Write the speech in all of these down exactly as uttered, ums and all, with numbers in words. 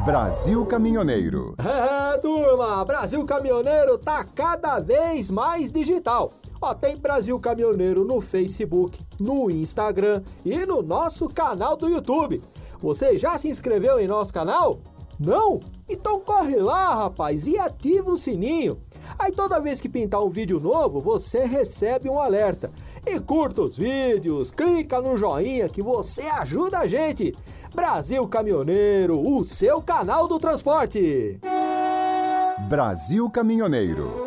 Brasil Caminhoneiro. É, turma, Brasil Caminhoneiro tá cada vez mais digital. Ó, tem Brasil Caminhoneiro no Facebook, no Instagram e no nosso canal do YouTube. Você já se inscreveu em nosso canal? Não? Então corre lá, rapaz, e ativa o sininho. Aí toda vez que pintar um vídeo novo, você recebe um alerta. E curta os vídeos, clica no joinha que você ajuda a gente. Brasil Caminhoneiro, o seu canal do transporte. Brasil Caminhoneiro.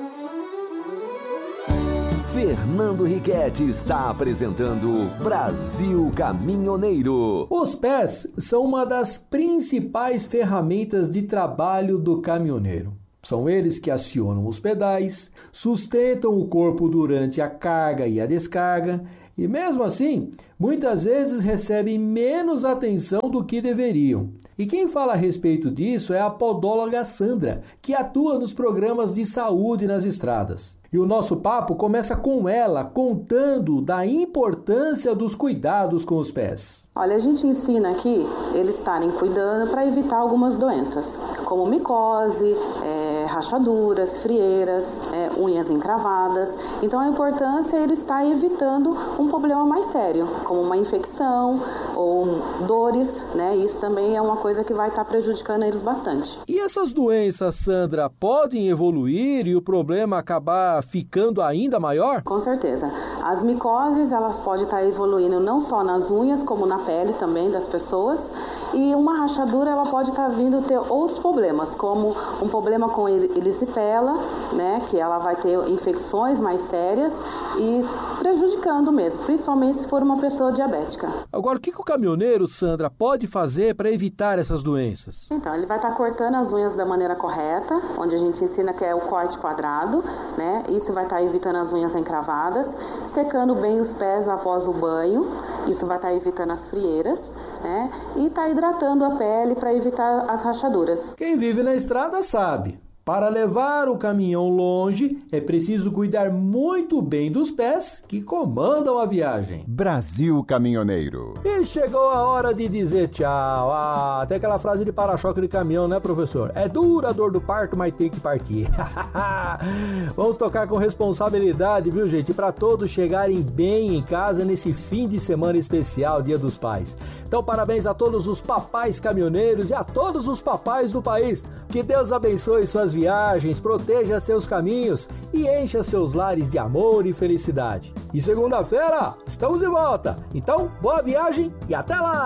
Fernando Riquetti está apresentando Brasil Caminhoneiro. Os pés são uma das principais ferramentas de trabalho do caminhoneiro. São eles que acionam os pedais, sustentam o corpo durante a carga e a descarga e, mesmo assim, muitas vezes recebem menos atenção do que deveriam. E quem fala a respeito disso é a podóloga Sandra, que atua nos programas de saúde nas estradas. E o nosso papo começa com ela, contando da importância dos cuidados com os pés. Olha, a gente ensina aqui eles estarem cuidando para evitar algumas doenças, como micose, é, rachaduras, frieiras, é, unhas encravadas. Então a importância é ele estar evitando um problema mais sério, como uma infecção ou dores, né? Isso também é uma coisa que vai estar prejudicando eles bastante. E essas doenças, Sandra, podem evoluir e o problema acabar ficando ainda maior? Com certeza. As micoses, elas podem estar evoluindo não só nas unhas, como na pele também das pessoas. E uma rachadura, ela pode estar vindo ter outros problemas, como um problema com erisipela, né, que ela vai ter infecções mais sérias e prejudicando mesmo, principalmente se for uma pessoa diabética. Agora, o que o caminhoneiro, Sandra, pode fazer para evitar essas doenças? Então, ele vai estar cortando as unhas da maneira correta, onde a gente ensina que é o corte quadrado, né? Isso vai estar evitando as unhas encravadas, secando bem os pés após o banho, isso vai estar evitando as frieiras, né? E está hidratando a pele para evitar as rachaduras. Quem vive na estrada sabe. Para levar o caminhão longe, é preciso cuidar muito bem dos pés que comandam a viagem. Brasil Caminhoneiro. E chegou a hora de dizer tchau. Ah, tem aquela frase de para-choque de caminhão, né, professor? É dura a dor do parto, mas tem que partir. Vamos tocar com responsabilidade, viu, gente? Para todos chegarem bem em casa nesse fim de semana especial, Dia dos Pais. Então, parabéns a todos os papais caminhoneiros e a todos os papais do país. Que Deus abençoe suas viagens, proteja seus caminhos e encha seus lares de amor e felicidade. E segunda-feira estamos de volta. Então, boa viagem e até lá!